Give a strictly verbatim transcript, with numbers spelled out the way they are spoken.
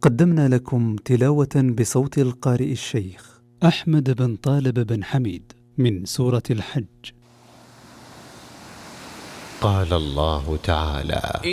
قدمنا لكم تلاوة بصوت القارئ الشيخ أحمد بن طالب بن حميد من سورة الحج. قال الله تعالى: